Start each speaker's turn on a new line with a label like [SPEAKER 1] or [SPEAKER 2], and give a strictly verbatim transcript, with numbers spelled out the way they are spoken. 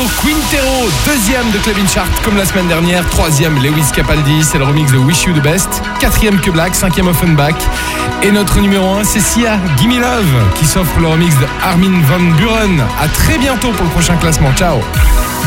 [SPEAKER 1] Quintero, deuxième de Club In Chart comme la semaine dernière. Troisième, Lewis Capaldi, c'est le remix de Wish You The Best. Quatrième, Que Black, cinquième, Offenbach. Et notre numéro un, c'est Sia, Gimme Love, qui s'offre le remix de Armin van Buuren. À très bientôt pour le prochain classement. Ciao.